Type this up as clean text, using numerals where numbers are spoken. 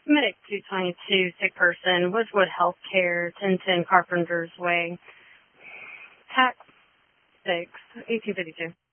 Medic 222, sick person, Woodswood Healthcare, 1010 Carpenter's Way. Tax 6, 1852.